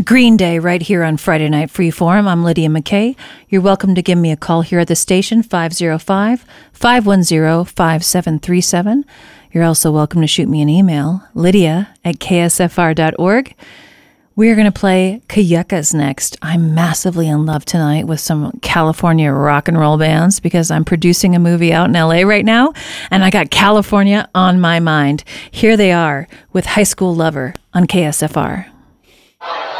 Green Day right here on Friday Night Freeform. I'm Lydia McKay. You're welcome to give me a call here at the station, 505-510-5737. You're also welcome to shoot me an email, lydia@ksfr.org. We're going to play Cayucas next. I'm massively in love tonight with some California rock and roll bands because I'm producing a movie out in LA right now, and I got California on my mind. Here they are with High School Lover on KSFR.